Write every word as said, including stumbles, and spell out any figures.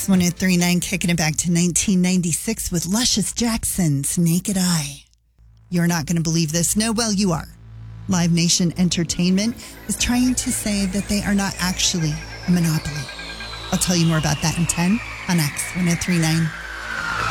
X one oh three point nine, kicking it back to nineteen ninety-six with Luscious Jackson's Naked Eye. You're not going to believe this. No, well, you are. Live Nation Entertainment is trying to say that they are not actually a monopoly. I'll tell you more about that in ten on X one oh three point nine.